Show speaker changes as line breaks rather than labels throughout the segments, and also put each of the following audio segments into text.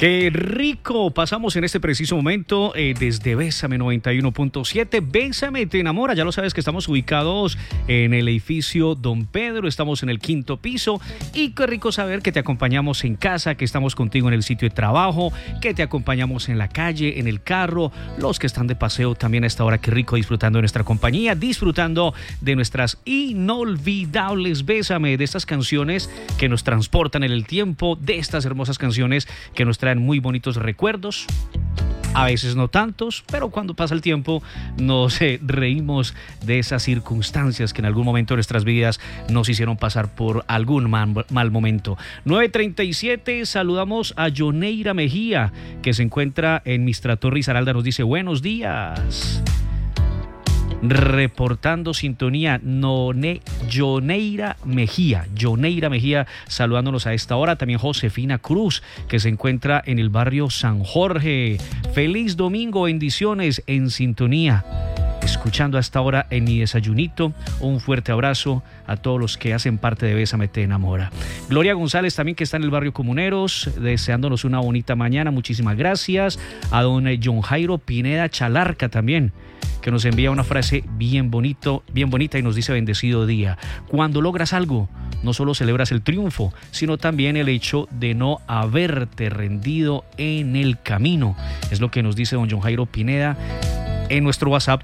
Qué rico pasamos en este preciso momento desde Bésame 91.7. Bésame te enamora. Ya lo sabes que estamos ubicados en el edificio Don Pedro. Estamos en el 5º piso. Y qué rico saber que te acompañamos en casa, que estamos contigo en el sitio de trabajo, que te acompañamos en la calle, en el carro. Los que están de paseo también a esta hora, qué rico disfrutando de nuestra compañía, disfrutando de nuestras inolvidables Bésame, de estas canciones que nos transportan en el tiempo, de estas hermosas canciones que nos traen muy bonitos recuerdos, a veces no tantos, pero cuando pasa el tiempo nos reímos de esas circunstancias que en algún momento de nuestras vidas nos hicieron pasar por algún mal momento. 9:37, saludamos a Yoneira Mejía, que se encuentra en Mistratorre y Risaralda, nos dice buenos días. Reportando sintonía, Yoneira Mejía, saludándonos a esta hora. También Josefina Cruz, que se encuentra en el barrio San Jorge. Feliz domingo, bendiciones en sintonía. Escuchando a esta hora en mi desayunito. Un fuerte abrazo a todos los que hacen parte de Bésame te enamora. Gloria González también, que está en el barrio Comuneros, deseándonos una bonita mañana. Muchísimas gracias. A don John Jairo Pineda Chalarca también, que nos envía una frase bien bonita y nos dice bendecido día. Cuando logras algo, no solo celebras el triunfo, sino también el hecho de no haberte rendido en el camino. Es lo que nos dice don John Jairo Pineda en nuestro WhatsApp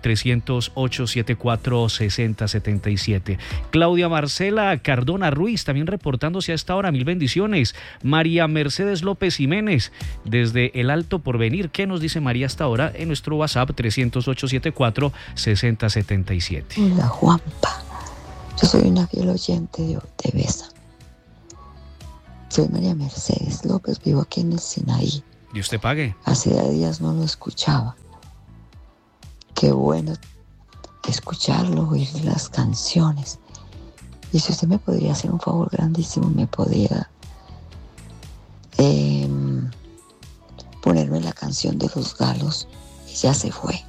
308-774-6077. Claudia Marcela Cardona Ruiz también reportándose a esta hora, mil bendiciones. María Mercedes López Jiménez desde el Alto Porvenir. ¿Qué nos dice María hasta ahora en nuestro WhatsApp 308-774-6077?
Hola Juanpa, yo soy una fiel oyente de Bésame. Soy María Mercedes López, vivo aquí en el Sinaí.
Dios te pague.
Hace días no lo escuchaba. Qué bueno escucharlo, oír las canciones. Y si usted me podría hacer un favor grandísimo, me podría ponerme la canción de Los Galos, y ya se fue.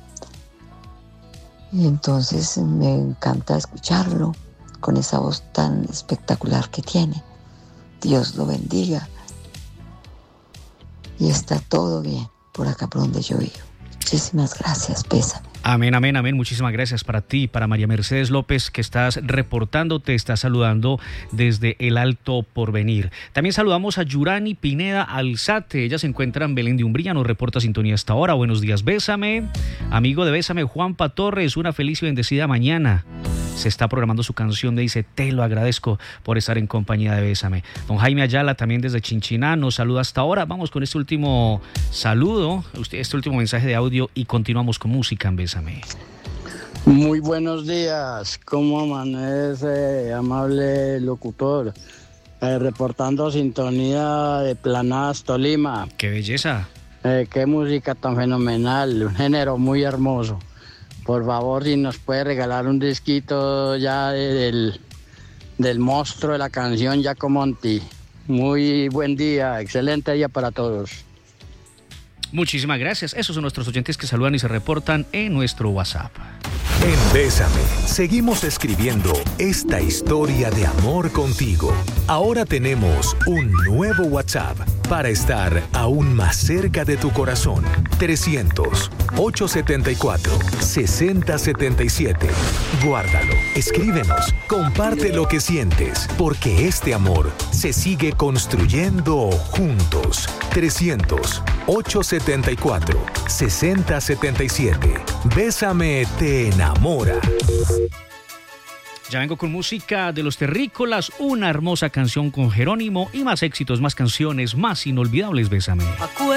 Y entonces me encanta escucharlo con esa voz tan espectacular que tiene. Dios lo bendiga. Y está todo bien por acá por donde yo vivo. Muchísimas gracias, Bésame.
Amén, amén, amén. Muchísimas gracias para ti, para María Mercedes López, que estás reportando, te está saludando desde el Alto Porvenir. También saludamos a Yurani Pineda Alzate. Ella se encuentra en Belén de Umbría, nos reporta sintonía hasta ahora. Buenos días, Bésame. Amigo de Bésame, Juanpa Torres, una feliz y bendecida mañana. Se está programando su canción, dice, te lo agradezco por estar en compañía de Bésame. Don Jaime Ayala también desde Chinchiná nos saluda hasta ahora. Vamos con este último saludo, este último mensaje de audio y continuamos con música en Bésame.
Muy buenos días, ¿cómo amanece, amable locutor? Reportando sintonía de Planadas, Tolima.
¡Qué belleza!
Qué música tan fenomenal, un género muy hermoso. Por favor, si nos puede regalar un disquito ya del monstruo de la canción, Jaco Monti. Muy buen día, excelente día para todos.
Muchísimas gracias. Esos son nuestros oyentes que saludan y se reportan en nuestro WhatsApp.
En Bésame, seguimos escribiendo esta historia de amor contigo. Ahora tenemos un nuevo WhatsApp para estar aún más cerca de tu corazón. 300-874-6077. Guárdalo, escríbenos, comparte lo que sientes, porque este amor se sigue construyendo juntos. 300-874-6077. Bésame te enamora.
Ya vengo con música de Los Terrícolas, una hermosa canción con Jerónimo y más éxitos, más canciones, más inolvidables. Bésame.